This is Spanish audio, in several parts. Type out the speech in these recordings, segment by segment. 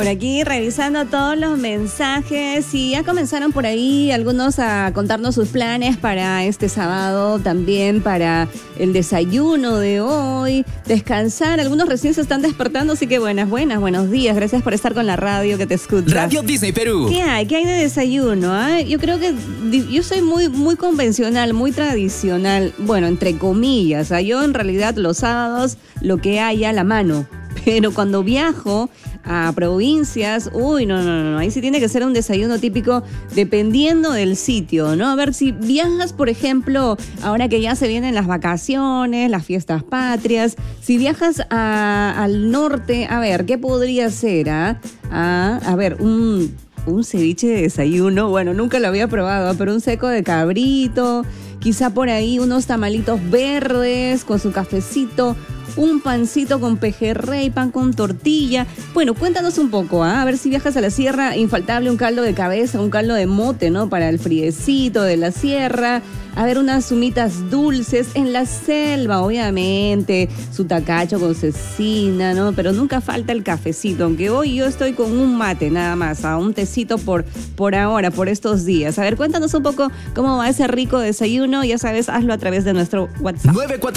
Por aquí revisando todos los mensajes y ya comenzaron por ahí algunos a contarnos sus planes para este sábado, también para el desayuno de hoy, descansar. Algunos recién se están despertando, así que buenos días. Gracias por estar con la radio que te escucha. Radio Disney Perú. ¿Qué hay? ¿Qué hay de desayuno? Yo creo que yo soy muy convencional, muy tradicional, bueno, entre comillas. Yo en realidad los sábados lo que hay a la mano, pero cuando viajo a provincias, no, ahí sí tiene que ser un desayuno típico dependiendo del sitio, ¿no? A ver, si viajas, por ejemplo, ahora que ya se vienen las vacaciones, las fiestas patrias, si viajas al norte, a ver, ¿qué podría ser? A ver, un ceviche de desayuno, bueno, nunca lo había probado, pero un seco de cabrito, quizá por ahí unos tamalitos verdes con su cafecito, un pancito con pejerrey, pan con tortilla. Bueno, cuéntanos un poco, a ver si viajas a la sierra, infaltable un caldo de cabeza, un caldo de mote, ¿no? Para el friecito de la sierra. A ver, unas humitas dulces en la selva, obviamente, su tacacho con cecina, ¿no? Pero nunca falta el cafecito, aunque hoy yo estoy con un mate nada más, un tecito por ahora, por estos días. A ver, cuéntanos un poco cómo va ese rico desayuno. Ya sabes, hazlo a través de nuestro WhatsApp.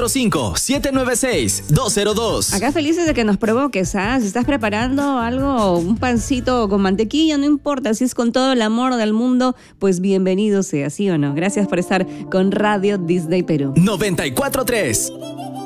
945-796-202. Acá felices de que nos provoques, Si estás preparando algo, un pancito con mantequilla, no importa, si es con todo el amor del mundo, pues bienvenido sea, ¿sí o no? Gracias por estar con Radio Disney Perú. 94.3